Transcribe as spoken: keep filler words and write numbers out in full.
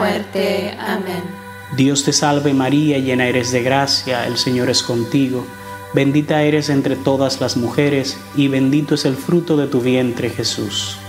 muerte. Amén. Dios te salve María, llena eres de gracia, el Señor es contigo. Bendita eres entre todas las mujeres, y bendito es el fruto de tu vientre, Jesús.